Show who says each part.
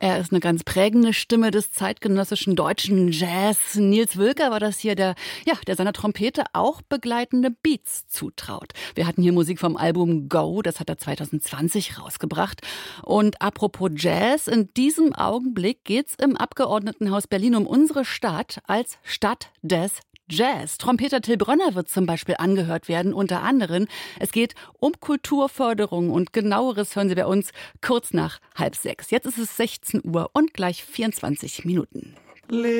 Speaker 1: Er ist eine ganz prägende Stimme des zeitgenössischen deutschen Jazz. Nils Wülker war das hier, der seiner Trompete auch begleitende Beats zutraut. Wir hatten hier Musik vom Album Go, das hat er 2020 rausgebracht. Und apropos Jazz, in diesem Augenblick geht's im Abgeordnetenhaus Berlin um unsere Stadt als Stadt des Jazz. Trompeter Till Brönner wird zum Beispiel angehört werden, unter anderem. Es geht um Kulturförderung und Genaueres hören Sie bei uns kurz nach 5:30. Jetzt ist es 16 Uhr und gleich 24 Minuten.